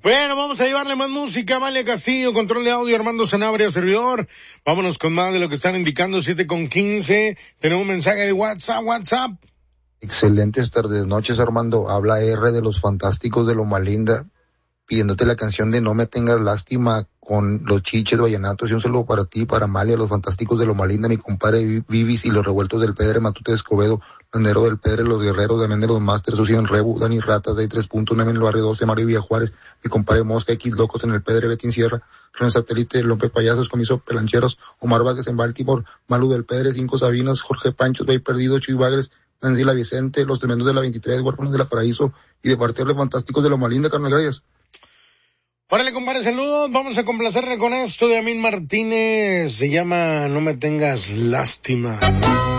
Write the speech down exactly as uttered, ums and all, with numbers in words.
Bueno, vamos a llevarle más música. Vale Castillo, control de audio, Armando Sanabria, servidor. Vámonos con más de lo que están indicando, siete con quince. Tenemos un mensaje de WhatsApp, WhatsApp. Excelentes tardes, noches, Armando. Habla R de los Fantásticos de Loma Linda, pidiéndote la canción de No me tengas lástima con los Chiches Vallenatos, y un saludo para ti, para Amalia, los Fantásticos de Loma Linda, mi compadre Vivis y los Revueltos del Pedre, Matute de Escobedo, Landero del Pedre, los Guerreros, también de los Masters, Sucio en Rebu, Dani Ratas, de tres puntos, nueve en el barrio doce, Mario Villajuárez, mi compadre Mosca, X Locos en el Pedre, Betín Sierra, Ren Satélite, Lompe Payasos, Comiso Pelancheros, Omar Vázquez en Baltimore, Malu del Pedre, Cinco Sabinas, Jorge Pancho, Bay Perdido, Chuy Bagres, Nancy La Vicente, los Tremendos de la veintitrés, Huérfanos de la Paraíso, y de parte de los Fantásticos de Loma Linda, carnal, gracias. Órale, compadre, saludos. Vamos a complacerle con esto de Amin Martínez. Se llama No me tengas lástima.